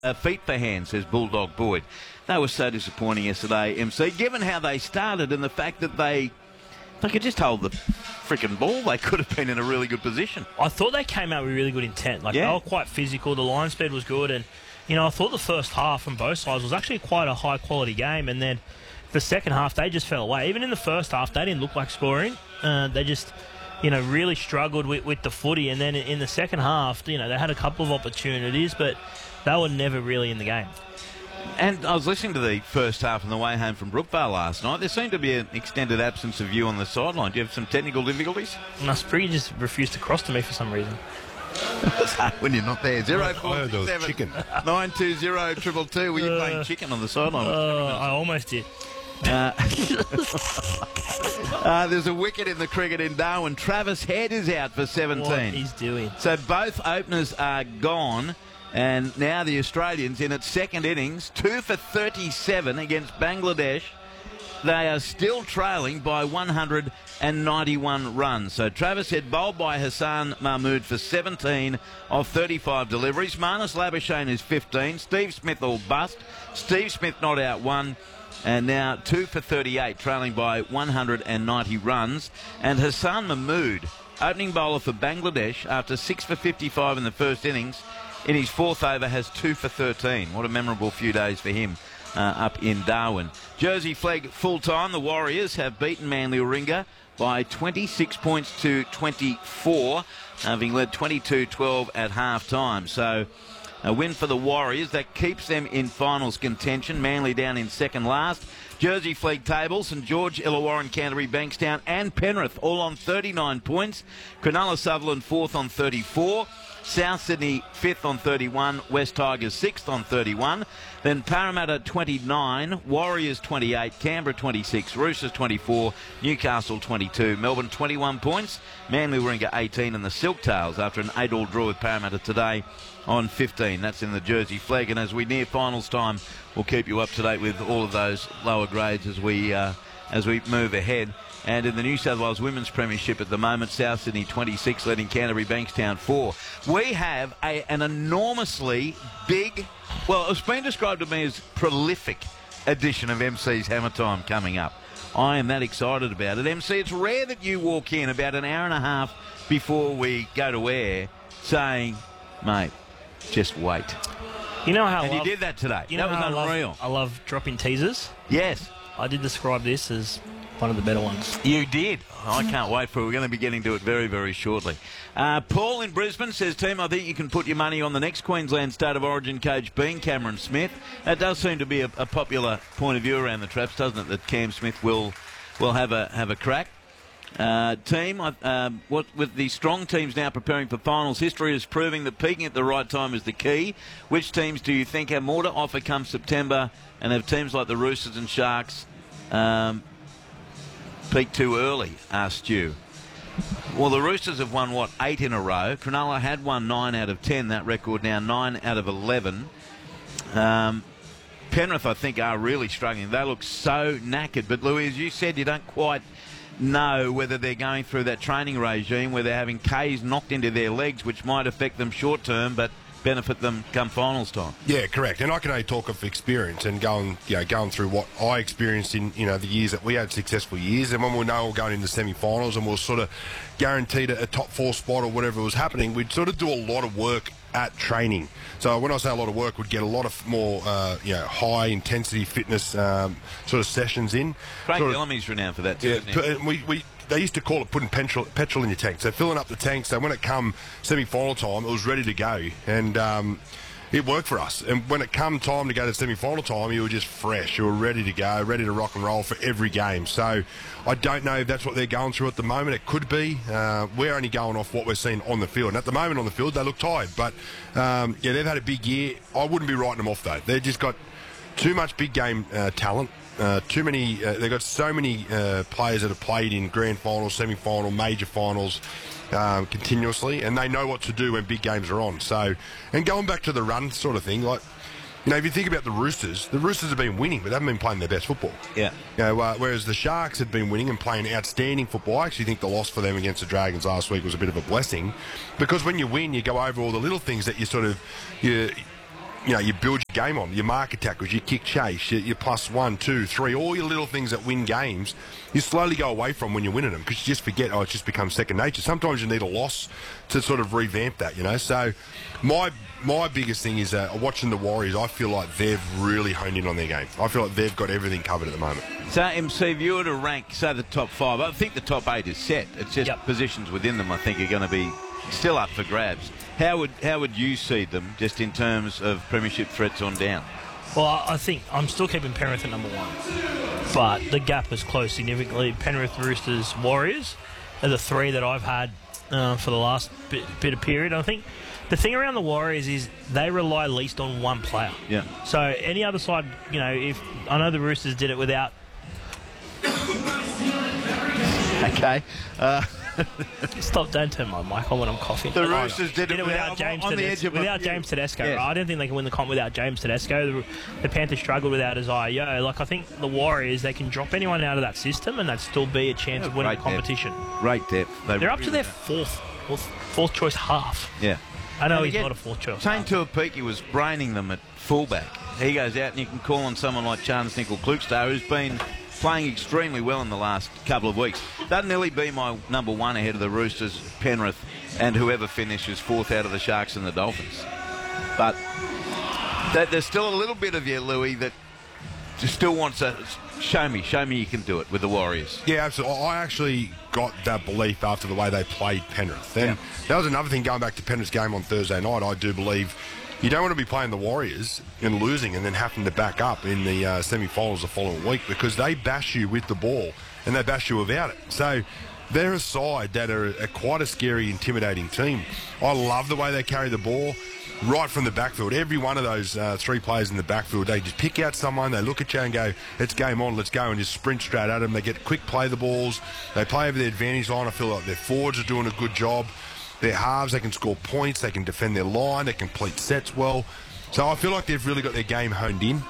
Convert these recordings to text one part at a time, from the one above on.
feet for hand, says Bulldog Boyd. They were so disappointing yesterday, MC, given how they started and the fact that they could just hold the freaking ball. They could have been in a really good position. I thought they came out with really good intent. They were quite physical. The line speed was good. And, I thought the first half from both sides was actually quite a high-quality game. And then the second half, they just fell away. Even in the first half, they didn't look like scoring. They just, really struggled with the footy. And then in the second half, they had a couple of opportunities, but they were never really in the game. And I was listening to the first half on the way home from Brookvale last night. There seemed to be an extended absence of you on the sideline. Do you have some technical difficulties? Naspree just refused to cross to me for some reason. It's hard when you're not there. 0467 920 222. Were you playing chicken on the sideline? I almost did. There's a wicket in the cricket in Darwin. Travis Head is out for 17. What he's doing. So both openers are gone. And now the Australians in its second innings, 2 for 37 against Bangladesh. They are still trailing by 191 runs. So Travis Head bowled by Hassan Mahmood for 17 of 35 deliveries. Marnus Labuschagne is 15. Steve Smith all bust. Steve Smith not out 1. And now 2 for 38, trailing by 190 runs. And Hassan Mahmood, opening bowler for Bangladesh, after 6 for 55 in the first innings, in his fourth over has 2 for 13. What a memorable few days for him up in Darwin. Jersey flag full-time. The Warriors have beaten Manly Warringah by 26 points to 24, having led 22-12 at half-time. So a win for the Warriors. That keeps them in finals contention. Manly down in second last. Jersey flag table, St George, Illawarra, Canterbury, Bankstown and Penrith all on 39 points. Cronulla Sutherland fourth on 34. South Sydney 5th on 31, West Tigers 6th on 31, then Parramatta 29, Warriors 28, Canberra 26, Roosters 24, Newcastle 22, Melbourne 21 points, Manly Warringah 18 and the Silktails after an 8-all draw with Parramatta today on 15. That's in the Jersey flag, and as we near finals time, we'll keep you up to date with all of those lower grades as we move ahead. And in the New South Wales Women's Premiership at the moment, South Sydney 26, leading Canterbury, Bankstown 4. We have an enormously big, well, it's been described to me as prolific edition of MC's Hammer Time coming up. I am that excited about it. MC, it's rare that you walk in about an hour and a half before we go to air saying, mate, just wait. You know how you did that today. You know that was unreal. I love dropping teasers. Yes. I did describe this as one of the better ones. You did. I can't wait for it. We're going to be getting to it very, very shortly. Paul in Brisbane says, team, I think you can put your money on the next Queensland State of Origin coach being Cameron Smith. That does seem to be a popular point of view around the traps, doesn't it, that Cam Smith will have a crack. Team, with the strong teams now preparing for finals, history is proving that peaking at the right time is the key. Which teams do you think have more to offer come September, and have teams like the Roosters and Sharks peak too early, asked Stu. Well, the Roosters have won, 8 in a row. Cronulla had won 9 out of 10. That record now 9 out of 11. Penrith, I think, are really struggling. They look so knackered. But, Louis, as you said, you don't quite know whether they're going through that training regime where they're having Ks knocked into their legs, which might affect them short term, but benefit them come finals time. Yeah, correct. And I can only talk of experience and going through what I experienced in the years that we had successful years, and when we know we're going into semi-finals and we're sort of guaranteed a top 4 spot or whatever was happening, we'd sort of do a lot of work at training. So when I say a lot of work, we'd get a lot of more high intensity fitness sort of sessions in. Craig Bellamy's renowned for that too. Yeah, they used to call it putting petrol in your tank. So filling up the tank, so when it come semi-final time, it was ready to go. And it worked for us. And when it come time to go to semi-final time, you were just fresh. You were ready to go, ready to rock and roll for every game. So I don't know if that's what they're going through at the moment. It could be. We're only going off what we're seeing on the field. And at the moment on the field, they look tired. But, they've had a big year. I wouldn't be writing them off, though. They've just got too much big game talent. Too many. They've got so many players that have played in grand finals, semi-final, major finals continuously, and they know what to do when big games are on. So, and going back to the run sort of thing, if you think about the Roosters have been winning, but they haven't been playing their best football. Yeah. Whereas the Sharks have been winning and playing outstanding football. I actually think the loss for them against the Dragons last week was a bit of a blessing, because when you win, you go over all the little things that you you build your game on, your marker tackles, your kick chase, your +1, 2, 3, all your little things that win games, you slowly go away from when you're winning them because you just forget, it just becomes second nature. Sometimes you need a loss to sort of revamp that, So my biggest thing is watching the Warriors, I feel like they've really honed in on their game. I feel like they've got everything covered at the moment. So, MC, if you were to rank, say, the top 5, I think the top 8 is set. It's just positions within them I think are going to be still up for grabs. How would you see them just in terms of premiership threats on down? Well, I think I'm still keeping Penrith at number 1. But the gap is closed significantly. Penrith, Roosters, Warriors are the 3 that I've had for the last bit of period. I think the thing around the Warriors is they rely least on one player. Yeah. So any other side, if I know the Roosters did it without. Okay. Stop! Don't turn my mic on when I'm coughing. The Roosters did it without James Tedesco. Yes. Right? I don't think they can win the comp without James Tedesco. The Panthers struggled without Isaiah Yeo. I think the Warriors, they can drop anyone out of that system and they'd still be a chance of winning the competition. Great depth. They're up to their fourth choice half. Yeah. I know he's not a fourth choice. Shane Tuapiki was braining them at fullback. He goes out and you can call on someone like Charnze Nicoll-Klokstad, who's been playing extremely well in the last couple of weeks. That'd nearly be my number 1 ahead of the Roosters, Penrith, and whoever finishes 4th out of the Sharks and the Dolphins. But there's still a little bit of you, Louis, that still wants to show me you can do it with the Warriors. Yeah, absolutely. I actually got that belief after the way they played Penrith. And that was another thing going back to Penrith's game on Thursday night. I do believe you don't want to be playing the Warriors and losing and then having to back up in the semi-finals the following week because they bash you with the ball and they bash you without it. So they're a side that are quite a scary, intimidating team. I love the way they carry the ball right from the backfield. Every one of those 3 players in the backfield, they just pick out someone, they look at you and go, it's game on, let's go, and just sprint straight at them. They get quick play the balls. They play over the advantage line. I feel like their forwards are doing a good job. Their halves, they can score points, they can defend their line, they complete sets well. So I feel like they've really got their game honed in.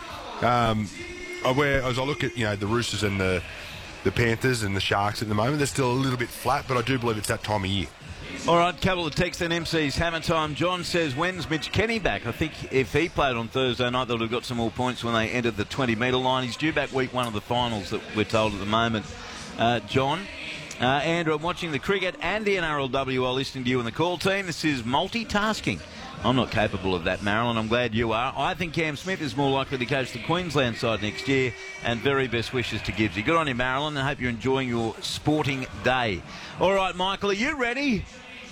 As I look at the Roosters and the Panthers and the Sharks at the moment, they're still a little bit flat, but I do believe it's that time of year. All right, couple of texts and MC's hammer time. John says, when's Mitch Kenny back? I think if he played on Thursday night, they would have got some more points when they entered the 20-metre line. He's due back week 1 of the finals that we're told at the moment. John. Andrew, I'm watching the cricket and the NRLW while listening to you and the call team. This is multitasking. I'm not capable of that, Marilyn. I'm glad you are. I think Cam Smith is more likely to coach the Queensland side next year, and very best wishes to Gibbsy. Good on you, Marilyn. I hope you're enjoying your sporting day. All right, Michael, are you ready?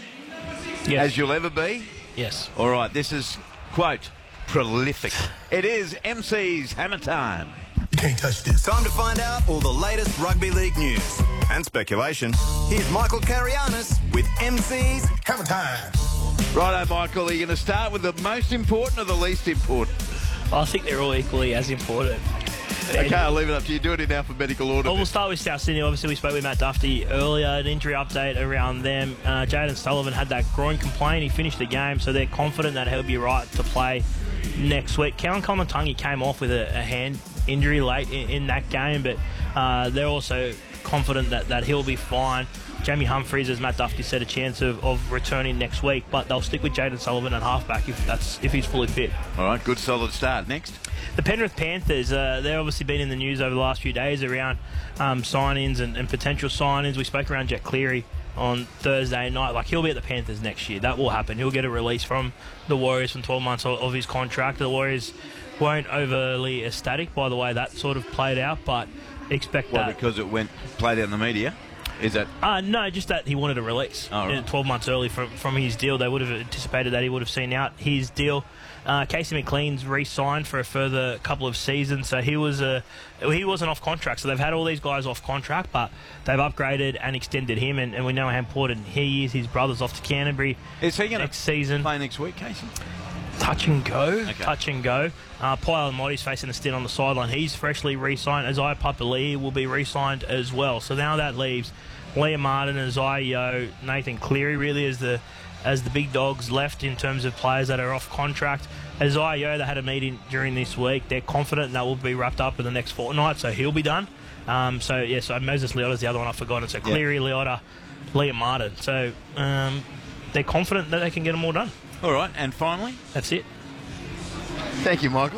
Yes. As you'll ever be? Yes. All right, this is, quote, prolific. It is MC's hammer time. Can't touch this. Time to find out all the latest rugby league news and speculation. Here's Michael Carianis with MC's Hammer Time. Righto, Michael, are you going to start with the most important or the least important? I think they're all equally as important. Okay, I'll leave it up to you. Do it in alphabetical order. Well, we'll start with South Sydney. Obviously, we spoke with Matt Duffy earlier. An injury update around them. Jaden Sullivan had that groin complaint. He finished the game, so they're confident that he'll be right to play next week. Kellen Koloamatangi came off with a hand injury late in that game, but they're also confident that he'll be fine. Jamie Humphries, as Matt Duffy said, a chance of returning next week, but they'll stick with Jaden Sullivan at halfback if he's fully fit. All right, good solid start. Next. The Penrith Panthers, they've obviously been in the news over the last few days around sign-ins and potential sign-ins. We spoke around Jack Cleary on Thursday night. He'll be at the Panthers next year. That will happen. He'll get a release from the Warriors from 12 months of his contract. The Warriors weren't overly ecstatic by the way that sort of played out, but expect that. Because it played out in the media? Is that... No, just that he wanted a release. Oh, right. 12 months early from his deal. They would have anticipated that he would have seen out his deal. Casey McLean's re-signed for a further couple of seasons, so he wasn't off contract. So they've had all these guys off contract, but they've upgraded and extended him, and we know how important he is. His brother's off to Canterbury. Is he going to play next week, Casey? Touch and go. Okay. Touch and go. Pyle Amoti's facing a stint on the sideline. He's freshly re-signed. Isaiah Papali'i will be re-signed as well. So now that leaves Liam Martin, Isaiah Yeo, Nathan Cleary really as the big dogs left in terms of players that are off contract. Isaiah Yeo, they had a meeting during this week. They're confident that will be wrapped up in the next fortnight, so he'll be done. So Moses Leota's the other one I've forgotten. So Cleary, Leota, Liam Martin. So they're confident that they can get them all done. All right, and finally? That's it. Thank you, Michael.